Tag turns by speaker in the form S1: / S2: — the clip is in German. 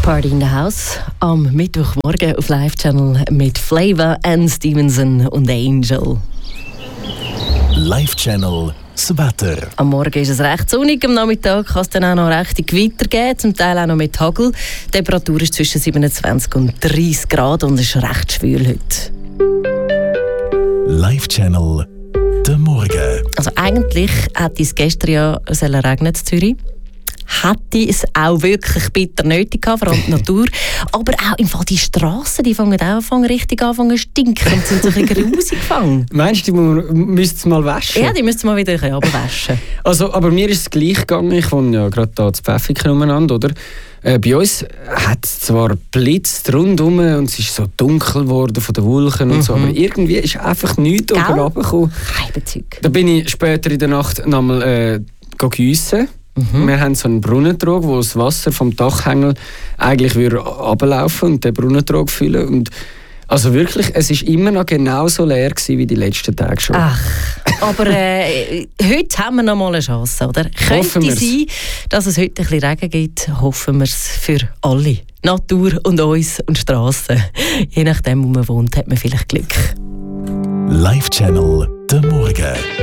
S1: Party in the House am Mittwochmorgen auf Live-Channel mit Flavor, Ann Stevenson und Angel.
S2: Live-Channel das Wetter.
S1: Am Morgen ist es recht sonnig, am Nachmittag kann es dann auch noch recht Gewitter geben, zum Teil auch noch mit Hagel. Die Temperatur ist zwischen 27 und 30 Grad und es ist recht schwül heute.
S2: Live-Channel der Morgen.
S1: Also eigentlich hätte es gestern ja regnen in Zürich. Hätte es auch wirklich bitter nötig gehabt, vor allem die Natur. Aber auch im Fall die Strassen, die fangen richtig an zu stinken und sind so ein bisschen grusig gefangen.
S3: Meinst du, die müssten es mal waschen?
S1: Ja, die müssten mal wieder waschen.
S3: Also, aber mir ist es gleich gegangen. Ich wohne ja gerade hier in Pfäffiken umeinander, oder? Bei uns hat es zwar blitzt rundherum und es ist so dunkel geworden von den Wolken und so, aber irgendwie ist einfach nichts oben runtergekommen.
S1: Kein Bezug.
S3: Da bin ich später in der Nacht nochmal giessen. Wir haben so einen Brunnentrog, wo das Wasser vom Dachhängel eigentlich runterlaufen und den Brunnentrog füllen. Und also wirklich, es war immer noch genauso leer gewesen wie die letzten Tage schon.
S1: Ach, aber heute haben wir noch mal eine Chance, oder? Könnte sein, dass es heute ein bisschen Regen gibt, hoffen wir es für alle. Natur und uns und Strassen. Je nachdem, wo man wohnt, hat man vielleicht Glück.
S2: Live-Channel der Morgen.